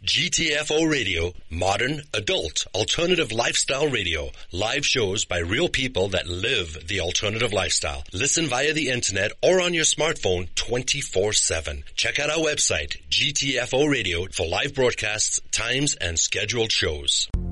GTFO Radio, modern, adult, alternative lifestyle radio. Live shows by real people that live the alternative lifestyle. Listen via the internet or on your smartphone 24/7. Check out our website, GTFO Radio, for live broadcasts, times, and scheduled shows.